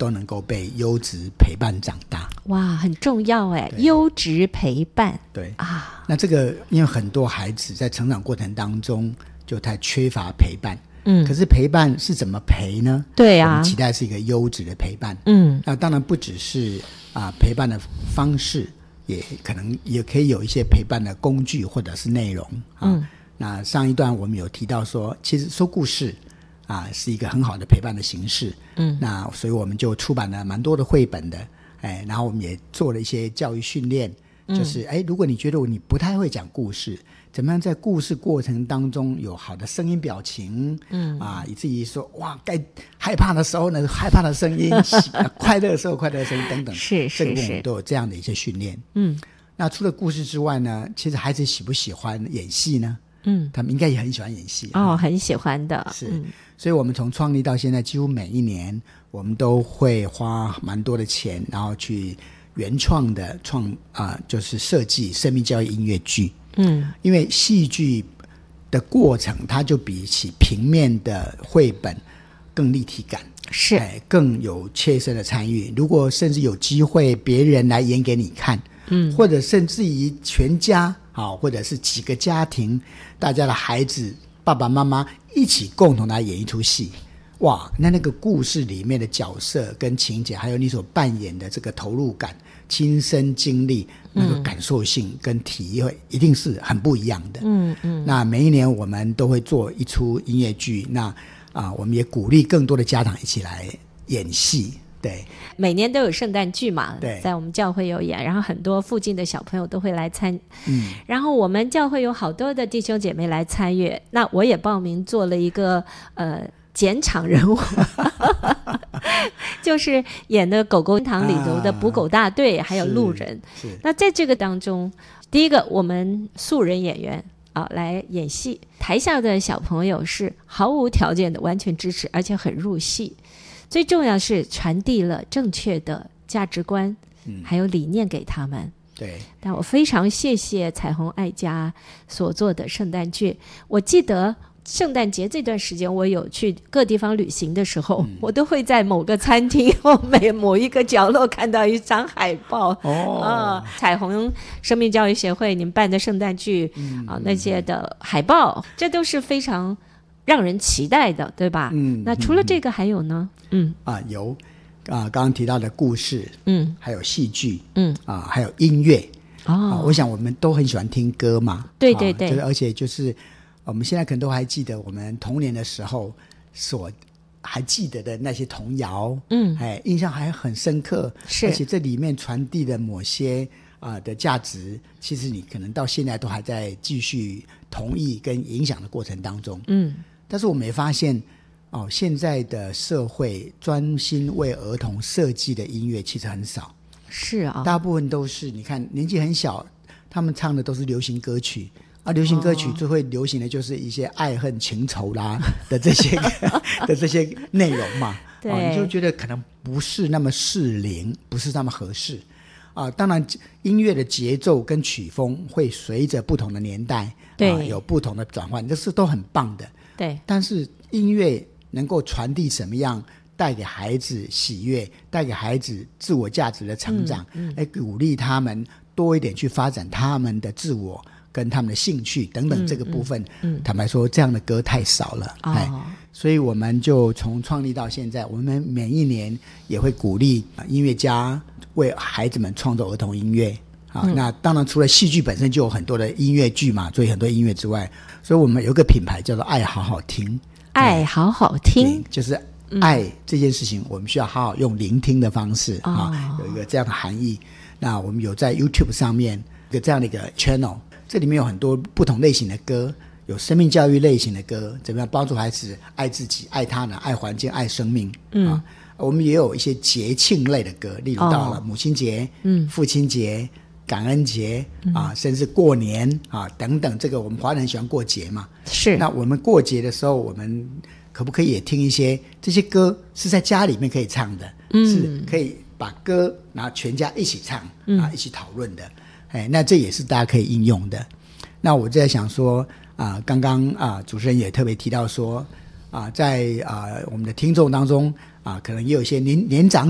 都能够被优质陪伴长大。 哇，很重要哎，优质陪伴。 对啊，那这个因为很多孩子在成长过程当中就太缺乏陪伴，可是陪伴是怎么陪呢？ 对啊， 我们期待是一个优质的陪伴。那当然不只是陪伴的方式，也可以有一些陪伴的工具或者是内容那上一段我们有提到说，其实说故事是一个很好的陪伴的形式。那所以我们就出版了蛮多的绘本的，然后我们也做了一些教育训练，就是如果你觉得你不太会讲故事，怎么样在故事过程当中有好的声音表情，以至于说哇，该害怕的时候呢害怕的声音快乐的时候快乐的声音等等， 是这个我们都有这样的一些训练。那除了故事之外呢，其实孩子喜不喜欢演戏呢？他们应该也很喜欢演戏很喜欢的。 是所以我们从创立到现在几乎每一年我们都会花蛮多的钱，然后去原创的就是设计生命教育音乐剧。因为戏剧的过程它就比起平面的绘本更立体感， 是更有切身的参与。如果甚至有机会别人来演给你看，或者甚至于全家或者是几个家庭，大家的孩子爸爸妈妈一起共同来演一出戏，哇，那个故事里面的角色跟情节，还有你所扮演的这个投入感、亲身经历那个感受性跟体会一定是很不一样的。那每一年我们都会做一出音乐剧，那我们也鼓励更多的家长一起来演戏。对， 每年都有圣诞剧嘛， 对， 在我们教会有演，然后很多附近的小朋友都会来参然后我们教会有好多的弟兄姐妹来参与，那我也报名做了一个剪场人物就是演的狗狗堂里头的捕狗大队还有路人。那在这个当中，第一个我们素人演员来演戏，台下的小朋友是毫无条件的完全支持，而且很入戏。最重要是传递了正确的价值观还有理念给他们。 对， 但我非常谢谢彩虹爱家所做的圣诞剧。我记得圣诞节这段时间我有去各地方旅行的时候，我都会在某个餐厅或某一个角落看到一张海报彩虹生命教育协会你们办的圣诞剧那些的海报，这都是非常让人期待的，对吧？那除了这个还有呢？ 有刚刚提到的故事，还有戏剧，还有音乐。我想我们都很喜欢听歌嘛。 对对对， 而且就是我们现在可能都还记得我们童年的时候所还记得的那些童谣，印象还很深刻。 是， 而且这里面传递的某些的价值，其实你可能到现在都还在继续同意跟影响的过程当中。但是我们也发现现在的社会专心为儿童设计的音乐其实很少。 是大部分都是你看年纪很小，他们唱的都是流行歌曲流行歌曲最会流行的就是一些爱恨情仇啦的这些的这些内容嘛。对，你就觉得可能不是那么适龄，不是那么合适当然音乐的节奏跟曲风会随着不同的年代有不同的转换，这是都很棒的。 对， 但是音乐能够传递什么样带给孩子喜悦，带给孩子自我价值的成长，鼓励他们多一点去发展他们的自我跟他们的兴趣等等，这个部分坦白说这样的歌太少了。所以我们就从创立到现在，我们每一年也会鼓励音乐家为孩子们创作儿童音乐。那当然除了戏剧本身就有很多的音乐剧嘛，所以很多音乐之外，所以我们有一个品牌叫做爱好好听。爱好好听就是爱这件事情我们需要好好用聆听的方式有一个这样的含义。那我们有在 YouTube 上面有这样的一个 channel， 这里面有很多不同类型的歌，有生命教育类型的歌，怎么样帮助孩子爱自己、爱他人、爱环境、爱生命。我们也有一些节庆类的歌，例如到了母亲节、父亲节、感恩节甚至过年等等，这个我们华人很喜欢过节嘛。是，那我们过节的时候，我们可不可以也听一些这些歌是在家里面可以唱的，是可以把歌然后全家一起唱一起讨论的。那这也是大家可以应用的。那我在想说刚刚主持人也特别提到说在我们的听众当中可能也有一些年长